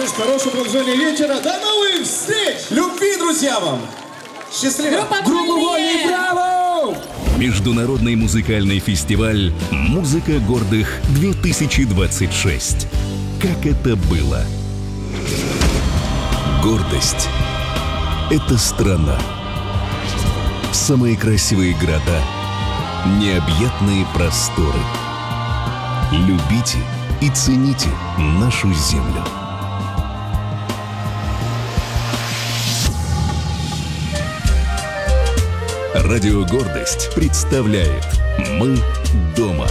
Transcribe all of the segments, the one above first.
Хорошего продолжения вечера. До новых встреч! Любви, друзья, вам! Счастливо! Группа «Вольные!» Браво! Международный музыкальный фестиваль «Музыка гордых-2026». Как это было? Гордость – это страна. Самые красивые города, необъятные просторы. Любите и цените нашу землю. Радио «Гордость» представляет «Мы дома».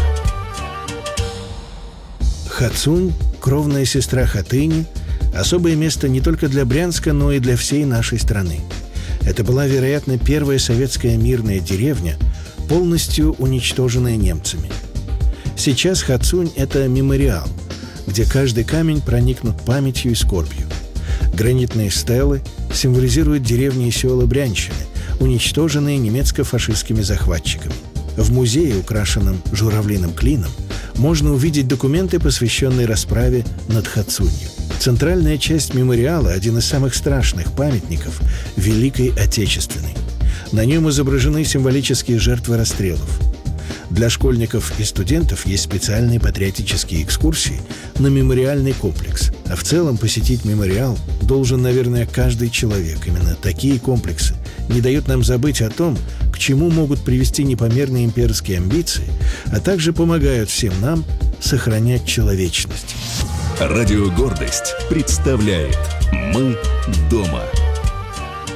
Хацунь, кровная сестра Хатыни, особое место не только для Брянска, но и для всей нашей страны. Это была, вероятно, первая советская мирная деревня, полностью уничтоженная немцами. Сейчас Хацунь – это мемориал, где каждый камень проникнут памятью и скорбью. Гранитные стелы символизируют деревни и села Брянщины, уничтоженные немецко-фашистскими захватчиками. В музее, украшенном журавлиным клином, можно увидеть документы, посвященные расправе над Хацунью. Центральная часть мемориала – один из самых страшных памятников Великой Отечественной. На нем изображены символические жертвы расстрелов. Для школьников и студентов есть специальные патриотические экскурсии на мемориальный комплекс. А в целом посетить мемориал должен, наверное, каждый человек. Именно такие комплексы не дают нам забыть о том, к чему могут привести непомерные имперские амбиции, а также помогают всем нам сохранять человечность. Радио «Гордость» представляет «Мы дома».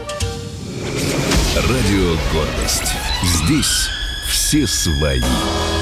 Радио «Гордость». Здесь все свои.